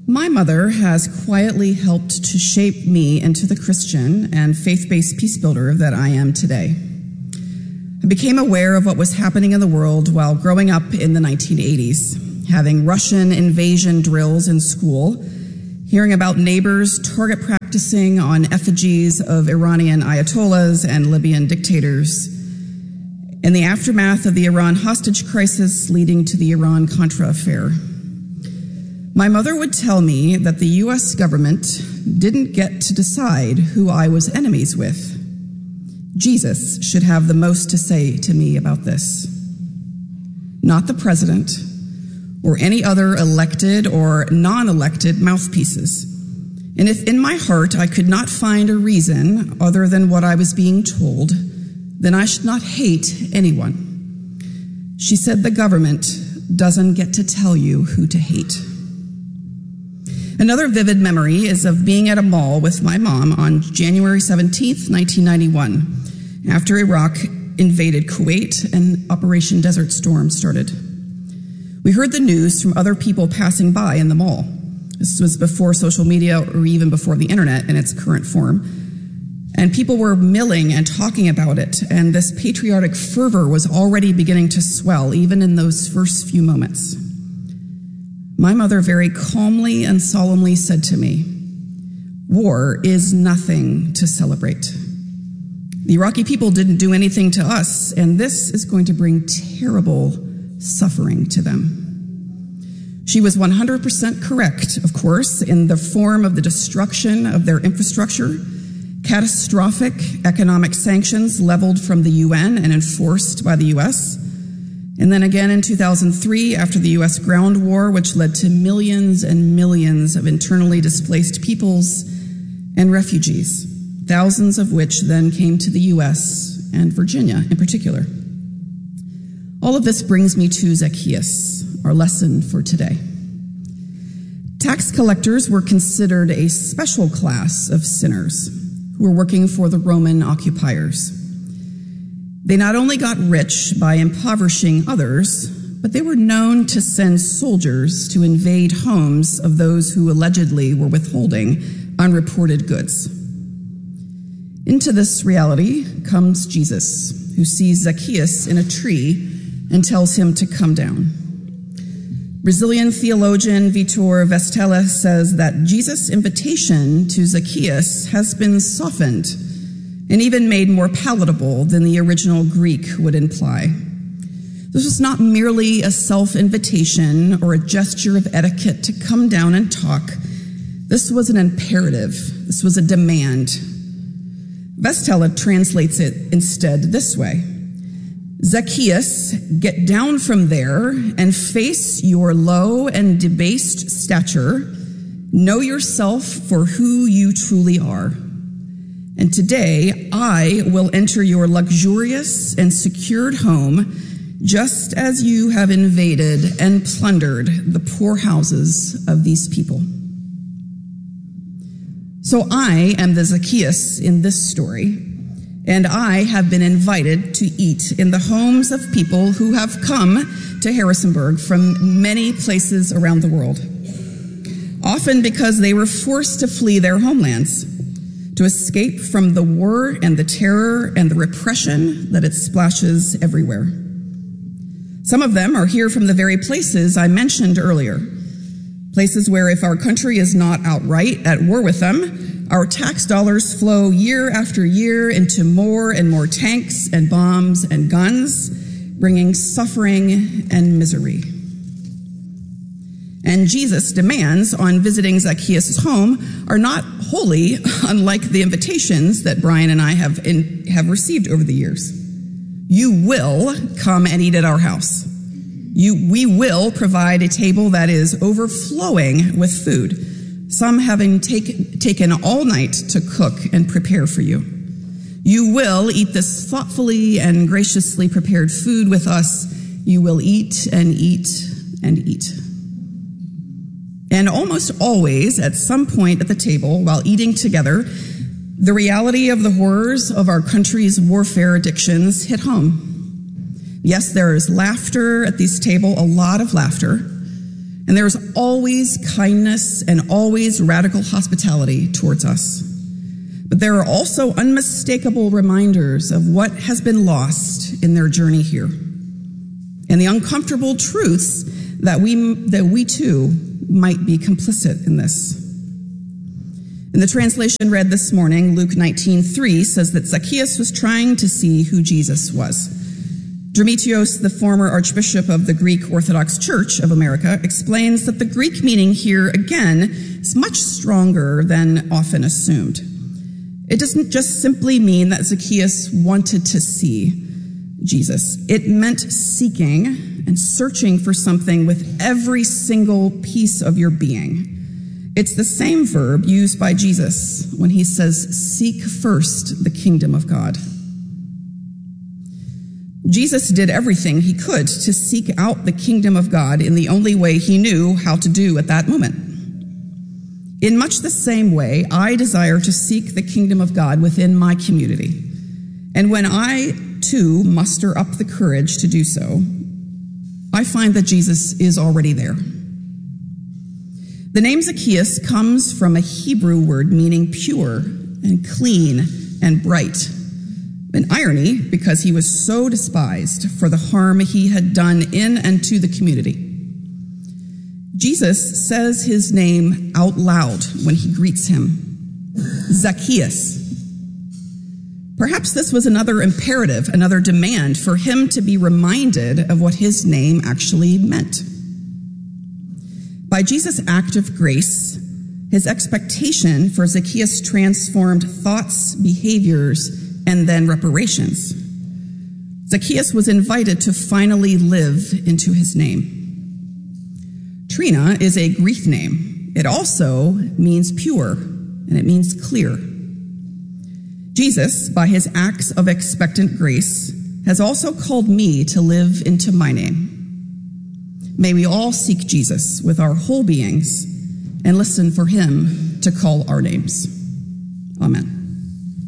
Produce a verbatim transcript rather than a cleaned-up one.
My mother has quietly helped to shape me into the Christian and faith-based peace builder that I am today. I became aware of what was happening in the world while growing up in the nineteen eighties, having Russian invasion drills in school, hearing about neighbors target practicing on effigies of Iranian ayatollahs and Libyan dictators, in the aftermath of the Iran hostage crisis leading to the Iran-Contra affair. My mother would tell me that the U S government didn't get to decide who I was enemies with. Jesus should have the most to say to me about this. Not the president or any other elected or non-elected mouthpieces. And if in my heart I could not find a reason other than what I was being told, then I should not hate anyone. She said the government doesn't get to tell you who to hate. Another vivid memory is of being at a mall with my mom on January seventeenth, nineteen ninety-one, after Iraq invaded Kuwait and Operation Desert Storm started. We heard the news from other people passing by in the mall. This was before social media or even before the internet in its current form. And people were milling and talking about it, and this patriotic fervor was already beginning to swell, even in those first few moments. My mother very calmly and solemnly said to me, "War is nothing to celebrate. The Iraqi people didn't do anything to us, and this is going to bring terrible suffering to them." She was one hundred percent correct, of course, in the form of the destruction of their infrastructure, catastrophic economic sanctions leveled from the U N and enforced by the U S, and then again in two thousand three after the U S ground war, which led to millions and millions of internally displaced peoples and refugees, thousands of which then came to the U S and Virginia in particular. All of this brings me to Zacchaeus, our lesson for today. Tax collectors were considered a special class of sinners who were working for the Roman occupiers. They not only got rich by impoverishing others, but they were known to send soldiers to invade homes of those who allegedly were withholding unreported goods. Into this reality comes Jesus, who sees Zacchaeus in a tree and tells him to come down. Brazilian theologian Vitor Vestella says that Jesus' invitation to Zacchaeus has been softened and even made more palatable than the original Greek would imply. This was not merely a self-invitation or a gesture of etiquette to come down and talk. This was an imperative. This was a demand. Vestella translates it instead this way: Zacchaeus, get down from there and face your low and debased stature. Know yourself for who you truly are. And today, I will enter your luxurious and secured home, just as you have invaded and plundered the poor houses of these people. So I am the Zacchaeus in this story, and I have been invited to eat in the homes of people who have come to Harrisonburg from many places around the world, often because they were forced to flee their homelands, to escape from the war and the terror and the repression that it splashes everywhere. Some of them are here from the very places I mentioned earlier, places where if our country is not outright at war with them, our tax dollars flow year after year into more and more tanks and bombs and guns, bringing suffering and misery. And Jesus' demands on visiting Zacchaeus' home are not wholly unlike the invitations that Brian and I have, in, have received over the years. You will come and eat at our house. You, we will provide a table that is overflowing with food, some having take, taken all night to cook and prepare for you. You will eat this thoughtfully and graciously prepared food with us. You will eat and eat and eat. And almost always, at some point at the table, while eating together, the reality of the horrors of our country's warfare addictions hit home. Yes, there is laughter at this table, a lot of laughter, And there is always kindness and always radical hospitality towards us. But there are also unmistakable reminders of what has been lost in their journey here, and the uncomfortable truths that we, that we too might be complicit in this. In the translation read this morning, Luke nineteen three says that Zacchaeus was trying to see who Jesus was. Demetrios, the former archbishop of the Greek Orthodox Church of America, explains that the Greek meaning here, again, is much stronger than often assumed. It doesn't just simply mean that Zacchaeus wanted to see Jesus. It meant seeking and searching for something with every single piece of your being. It's the same verb used by Jesus when he says, "Seek first the kingdom of God." Jesus did everything he could to seek out the kingdom of God in the only way he knew how to do at that moment. In much the same way, I desire to seek the kingdom of God within my community. And when I, too, muster up the courage to do so, I find that Jesus is already there. The name Zacchaeus comes from a Hebrew word meaning pure and clean and bright. An irony, because he was so despised for the harm he had done in and to the community. Jesus says his name out loud when he greets him, Zacchaeus. Perhaps this was another imperative, another demand for him to be reminded of what his name actually meant. By Jesus' act of grace, his expectation for Zacchaeus transformed thoughts, behaviors, and then reparations. Zacchaeus was invited to finally live into his name. Trina is a Greek name. It also means pure, and it means clear. Jesus, by his acts of expectant grace, has also called me to live into my name. May we all seek Jesus with our whole beings and listen for him to call our names. Amen.